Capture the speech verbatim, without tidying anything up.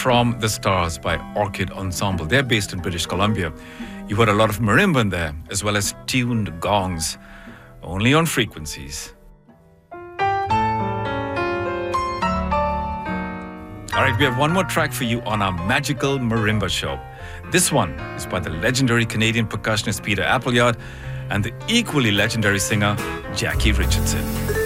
From the Stars by Orchid Ensemble. They're based in British Columbia. You heard a lot of marimba in there, as well as tuned gongs, only on Frequencies. All right, we have one more track for you on our Magical Marimba Show. This one is by the legendary Canadian percussionist Peter Appleyard and the equally legendary singer Jackie Richardson.